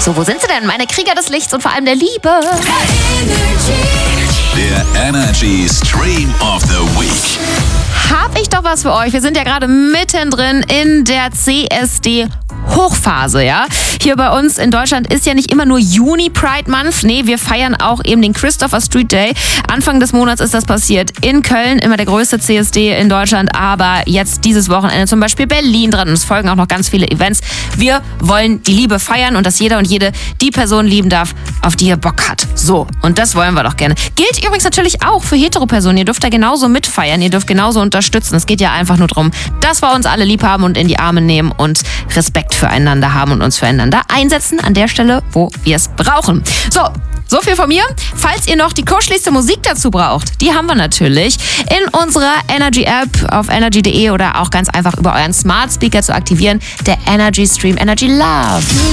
So, wo sind sie denn? Meine Krieger des Lichts und vor allem der Liebe. Der Energy Stream of the Week. Hab ich doch was für euch. Wir sind ja gerade mittendrin in der CSD Hochphase, ja. Hier bei uns in Deutschland ist ja nicht immer nur Juni Pride Month. Nee, wir feiern auch eben den Christopher Street Day. Anfang des Monats ist das passiert in Köln, immer der größte CSD in Deutschland. Aber jetzt dieses Wochenende zum Beispiel Berlin dran und es folgen auch noch ganz viele Events. Wir wollen die Liebe feiern und dass jeder und jede die Person lieben darf, auf die er Bock hat. So, und das wollen wir doch gerne. Gilt übrigens natürlich auch für Hetero-Personen. Ihr dürft da genauso mitfeiern, ihr dürft genauso unterstützen. Es geht ja einfach nur darum, dass wir uns alle lieb haben und in die Arme nehmen und Respekt füreinander haben und uns füreinander einsetzen an der Stelle, wo wir es brauchen. So viel von mir. Falls ihr noch die kuscheligste Musik dazu braucht, die haben wir natürlich in unserer Energy-App auf energy.de oder auch ganz einfach über euren Smart Speaker zu aktivieren. Der Energy Stream Energy Love.